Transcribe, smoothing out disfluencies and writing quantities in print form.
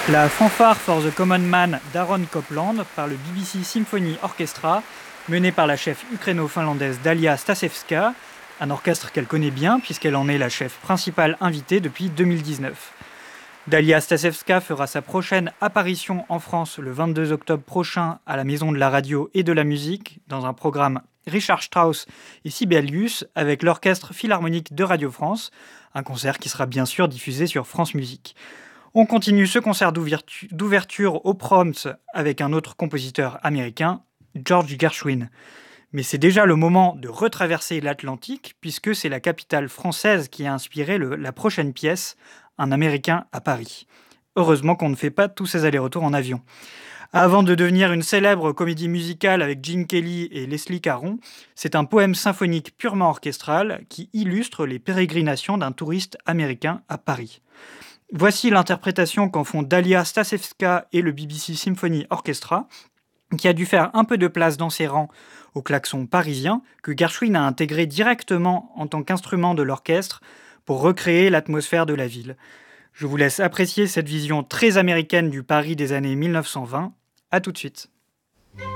La fanfare for the Common Man d'Aaron Copland par le BBC Symphony Orchestra, menée par la chef ukraino-finlandaise Dalia Stasevska, un orchestre qu'elle connaît bien puisqu'elle en est la chef principale invitée depuis 2019. Dalia Stasevska fera sa prochaine apparition en France le 22 octobre prochain à la Maison de la Radio et de la Musique dans un programme Richard Strauss et Sibelius avec l'Orchestre Philharmonique de Radio France, un concert qui sera bien sûr diffusé sur France Musique. On continue ce concert d'ouverture au Proms avec un autre compositeur américain, George Gershwin. Mais c'est déjà le moment de retraverser l'Atlantique, puisque c'est la capitale française qui a inspiré la prochaine pièce, Un Américain à Paris. Heureusement qu'on ne fait pas tous ces allers-retours en avion. Avant de devenir une célèbre comédie musicale avec Gene Kelly et Leslie Caron, c'est un poème symphonique purement orchestral qui illustre les pérégrinations d'un touriste américain à Paris. Voici l'interprétation qu'en font Dalia Stasevska et le BBC Symphony Orchestra, qui a dû faire un peu de place dans ses rangs au klaxon parisien, que Gershwin a intégré directement en tant qu'instrument de l'orchestre pour recréer l'atmosphère de la ville. Je vous laisse apprécier cette vision très américaine du Paris des années 1920. À tout de suite.